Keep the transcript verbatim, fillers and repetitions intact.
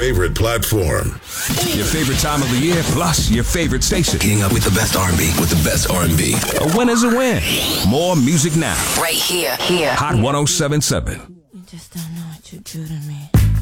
favorite platform. Your favorite time of the year, plus your favorite station. Keeping up with the best R and B, with the best R and B. A win is a win. More music now. Right here, here. Hot one oh seven point seven. You just don't know what you do to me.